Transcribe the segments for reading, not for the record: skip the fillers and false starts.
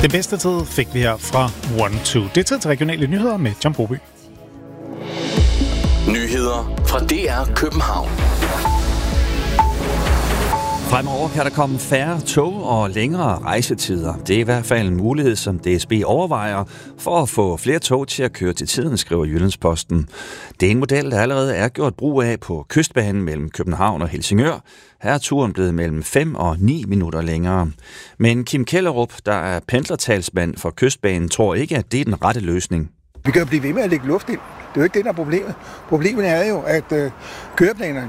Den bedste tid fik vi her fra 1-2. Det er tid til regionale nyheder med John Broby. Nyheder fra DR København. Fremover kan der komme færre tog og længere rejsetider. Det er i hvert fald en mulighed, som DSB overvejer for at få flere tog til at køre til tiden, skriver Jyllandsposten. Det er en model, der allerede er gjort brug af på kystbanen mellem København og Helsingør. Her er turen blevet mellem 5 og 9 minutter længere. Men Kim Kellerup, der er pendlertalsmand for kystbanen, tror ikke, at det er den rette løsning. Vi kan jo blive ved med at lægge luft ind. Det er jo ikke det, der er problemet. Problemet er jo, at køreplanerne,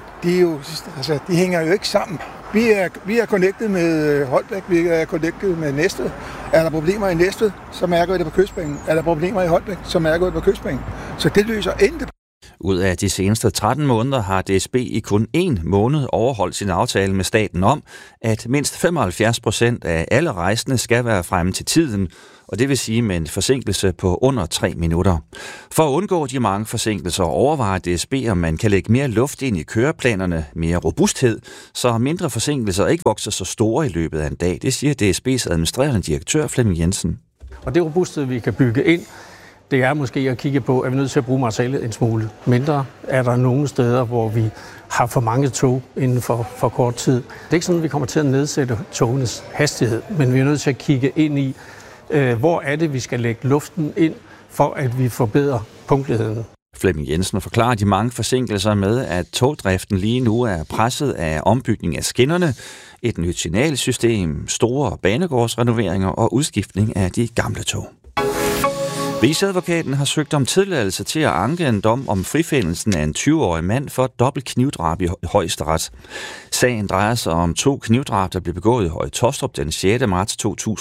de hænger jo ikke sammen. Vi er connected med Holbæk, vi er connected med Næstved. Er der problemer i Næstved, så mærker vi det på kystbanen. Er der problemer i Holbæk, så mærker vi det på kystbanen. Så det løser intet. Ud af de seneste 13 måneder har DSB i kun 1 måned overholdt sin aftale med staten om, at mindst 75% af alle rejsende skal være fremme til tiden, og det vil sige med en forsinkelse på under 3 minutter. For at undgå de mange forsinkelser overvejer DSB, om man kan lægge mere luft ind i køreplanerne, mere robusthed, så mindre forsinkelser ikke vokser så store i løbet af en dag. Det siger DSB's administrerende direktør Flemming Jensen. Og det robusthed, vi kan bygge ind, det er måske at kigge på, at vi er nødt til at bruge materialet en smule mindre. Er der nogle steder, hvor vi har for mange tog inden for kort tid? Det er ikke sådan, at vi kommer til at nedsætte togenes hastighed, men vi er nødt til at kigge ind i, hvor er det, vi skal lægge luften ind, for at vi forbedrer punktligheden. Flemming Jensen forklarer de mange forsinkelser med, at togdriften lige nu er presset af ombygning af skinnerne, et nyt signalsystem, store banegårdsrenoveringer og udskiftning af de gamle tog. Rigsadvokaten har søgt om tilladelse til at anke en dom om frifindelsen af en 20-årig mand for dobbelt knivdrab i Højesteret. Sagen drejer sig om 2 knivdrab, der blev begået i Høje Taastrup den 6. marts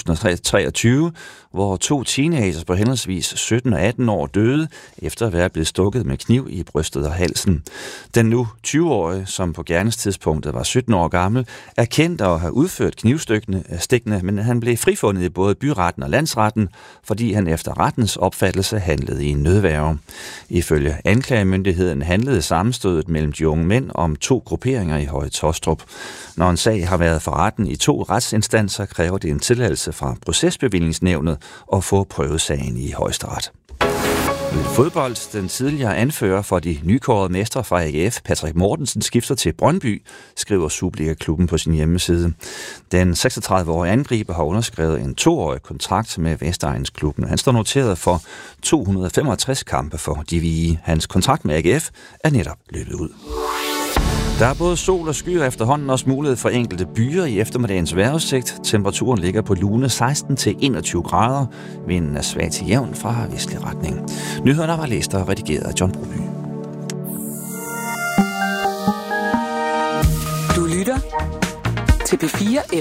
2023, hvor 2 teenagers på henholdsvis 17 og 18 år døde, efter at være blevet stukket med kniv i brystet og halsen. Den nu 20-årige, som på gerningstidspunktet var 17 år gammel, er kendt at have udført knivstikkene, men han blev frifundet i både byretten og landsretten, fordi han efter rettens opfattelse handlede i en nødværge. Ifølge anklagemyndigheden handlede sammenstødet mellem de unge mænd om 2 grupperinger i Høje Taastrup. Når en sag har været for retten i 2 retsinstanser, kræver det en tilladelse fra procesbevillingsnævnet at få prøvet sagen i Højesteret. Fodbold. Den tidligere anfører for de nykårede mestre fra AGF, Patrick Mortensen, skifter til Brøndby, skriver Superliga-klubben på sin hjemmeside. Den 36-årige angriber har underskrevet en 2-årig kontrakt med Vestegnsklubben. Han står noteret for 265 kampe for de hvide. Hans kontrakt med AGF er netop løbet ud. Der er både sol og skyer efterhånden, også mulighed for enkelte byer i eftermiddagens vejrudsigt. Temperaturen ligger på lune 16-21 grader. Vinden er svag til jævn fra vestlig retning. Nyhederne var læst og redigeret af John Broby. Du lytter til P4